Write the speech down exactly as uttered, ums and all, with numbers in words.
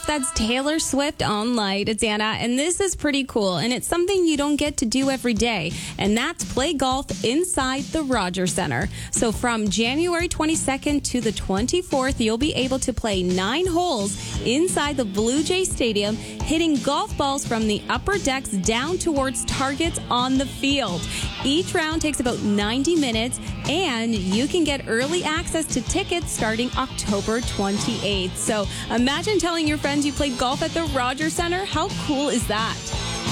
golf. That's Taylor Swift on Light. It's Anna, and this is pretty cool, and it's something you don't get to do every day, and that's play golf inside the Rogers Center. So from January twenty-second to the twenty-fourth, you'll be able to play nine holes inside the Blue Jay Stadium, hitting golf balls from the upper decks down towards targets on the field. Each round takes about ninety minutes, and you can get early access to tickets starting October twenty-eighth. So imagine telling your friends you played golf at the Rogers Center. How cool is that?